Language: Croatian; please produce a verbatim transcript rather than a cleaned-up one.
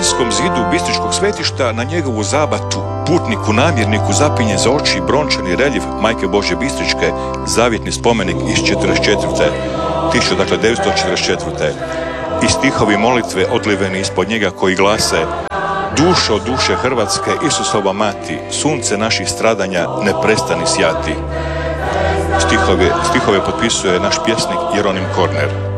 vanjskom zidu bistričkog svetišta na njegovu zabatu putniku namjerniku zapinje za oči brončani reljef Majke Božje Bistričke, zavjetni spomenik iz četrdeset četvrte. tisuću devetsto četrdeset četvrte. I stihovi molitve odliveni ispod njega koji glase: dušo duše Hrvatske, Isusova mati, sunce naših stradanja ne prestani sjati. Stihove, stihove potpisuje naš pjesnik Jeronim Korner.